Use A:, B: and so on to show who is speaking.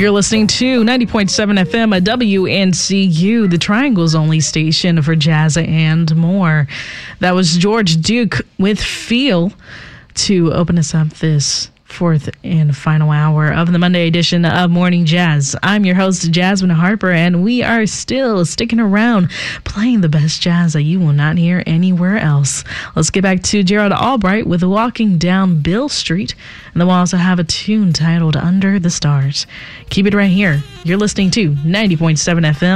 A: You're listening to 90.7 FM at WNCU, the Triangle's only station for jazz and more. That was George Duke with Feel to open us up this fourth and final hour of the Monday edition of Morning Jazz. I'm your host, Jasmine Harper, and we are still sticking around playing the best jazz that you will not hear anywhere else. Let's get back to Gerald Albright with Walking Down Bill Street, and then we'll also have a tune titled Under the Stars. Keep it right here. You're listening to 90.7 FM.